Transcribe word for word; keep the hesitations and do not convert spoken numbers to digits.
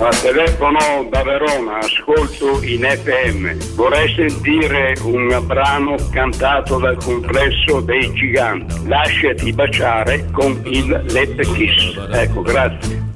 Ma telefono da Verona, ascolto in F M. Vorrei sentire un brano cantato dal complesso dei Giganti. Lasciati baciare con il Let Kiss. Ecco, grazie.